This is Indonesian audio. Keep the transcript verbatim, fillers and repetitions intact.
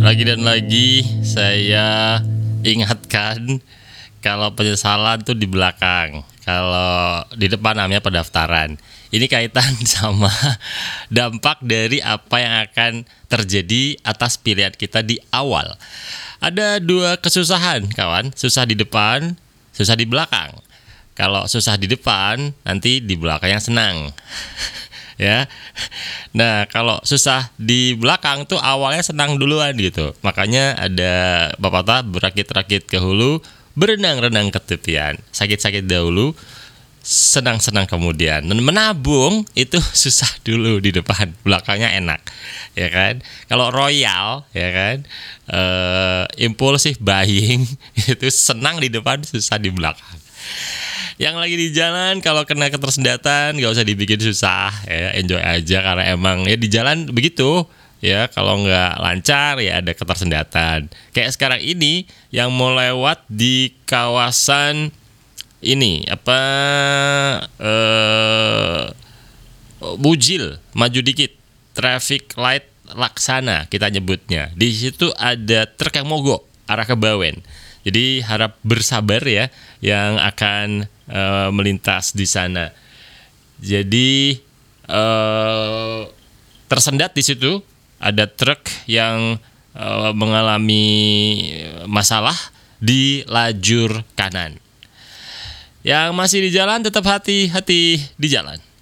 Lagi dan lagi saya ingatkan kalau penyesalan tuh di belakang, kalau di depan namanya pendaftaran. Ini kaitan sama dampak dari apa yang akan terjadi atas pilihan kita di awal. Ada dua kesusahan, kawan. Susah di depan, susah di belakang. Kalau susah di depan, nanti di belakang yang senang. Ya. Nah, kalau susah di belakang tuh awalnya senang duluan gitu. Makanya ada pepatah berakit-rakit ke hulu, berenang-renang ke tepian. Sakit-sakit dahulu, senang-senang kemudian. Dan menabung itu susah dulu di depan, belakangnya enak. Ya kan? Kalau royal, ya kan? Uh, impulsif buying itu senang di depan, susah di belakang. Yang lagi di jalan kalau kena ketersendatan gak usah dibikin susah ya, enjoy aja karena emang ya di jalan begitu ya. Kalau nggak lancar ya ada ketersendatan. Kayak sekarang ini yang mau lewat di kawasan ini apa eh, Bujil, maju dikit, traffic light Laksana kita nyebutnya. Di situ ada truk yang mogok arah ke Bawen. Jadi harap bersabar ya yang akan uh, melintas di sana. Jadi uh, tersendat di situ ada truk yang uh, mengalami masalah di lajur kanan. Yang masih di jalan tetap hati-hati di jalan.